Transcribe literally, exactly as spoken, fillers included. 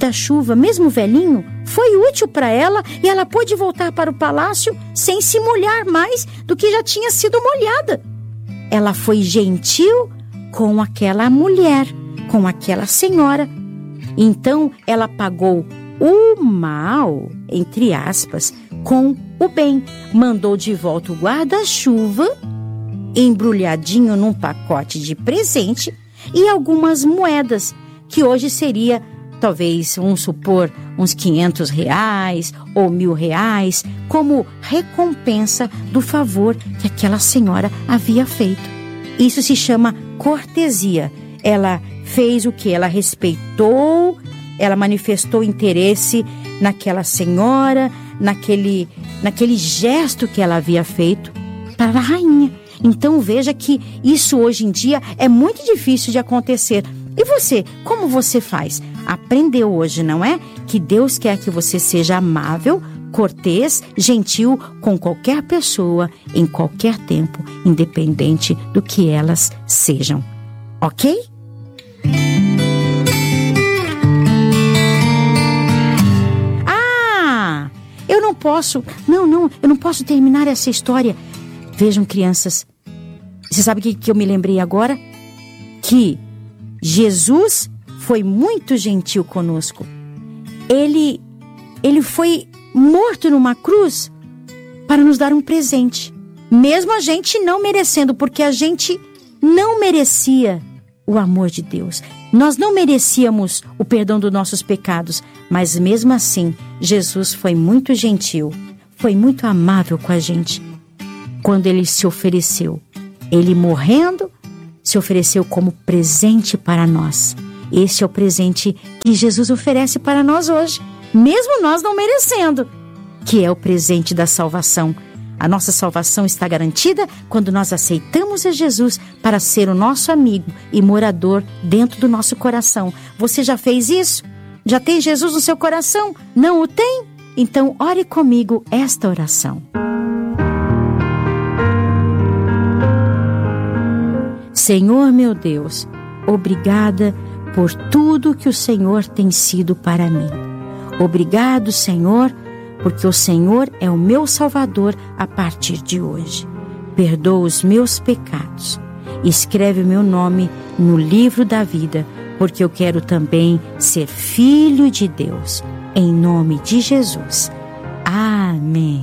guarda-chuva, mesmo velhinho, foi útil para ela e ela pôde voltar para o palácio sem se molhar mais do que já tinha sido molhada. Ela foi gentil com aquela mulher, com aquela senhora. Então ela pagou o mal, entre aspas, com o bem. Mandou de volta o guarda-chuva, embrulhadinho num pacote de presente, e algumas moedas, que hoje seria, talvez, vamos supor, uns quinhentos reais ou mil reais, como recompensa do favor que aquela senhora havia feito. Isso se chama cortesia. Ela fez o que? Ela respeitou, ela manifestou interesse naquela senhora, naquele, naquele gesto que ela havia feito para a rainha. Então veja que isso hoje em dia é muito difícil de acontecer. E você, como você faz? Aprendeu hoje, não é? Que Deus quer que você seja amável, cortês, gentil com qualquer pessoa, em qualquer tempo, independente do que elas sejam. Ok? Ah! Eu não posso, não, não, eu não posso terminar essa história. Vejam, crianças, você sabe o que, que eu me lembrei agora? Que Jesus foi muito gentil conosco. Ele, ele foi morto numa cruz para nos dar um presente. Mesmo a gente não merecendo, porque a gente não merecia o amor de Deus. Nós não merecíamos o perdão dos nossos pecados, mas mesmo assim, Jesus foi muito gentil, foi muito amável com a gente. Quando ele se ofereceu, ele morrendo, se ofereceu como presente para nós. Esse é o presente que Jesus oferece para nós hoje, mesmo nós não merecendo, que é o presente da salvação. A nossa salvação está garantida quando nós aceitamos a Jesus para ser o nosso amigo e morador dentro do nosso coração. Você já fez isso? Já tem Jesus no seu coração? Não o tem? Então ore comigo esta oração. Senhor meu Deus, obrigada por tudo que o Senhor tem sido para mim. Obrigado, Senhor, porque o Senhor é o meu Salvador a partir de hoje. Perdoa os meus pecados. Escreve o meu nome no livro da vida, porque eu quero também ser filho de Deus. Em nome de Jesus. Amém.